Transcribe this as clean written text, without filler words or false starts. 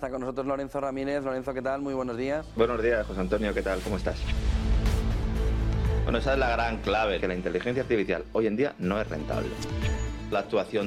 Está con nosotros Lorenzo Ramírez. Lorenzo, ¿qué tal? Muy buenos días. Buenos días, José Antonio, ¿qué tal? ¿Cómo estás? Bueno, esa es la gran clave, que la inteligencia artificial hoy en día no es rentable. La actuación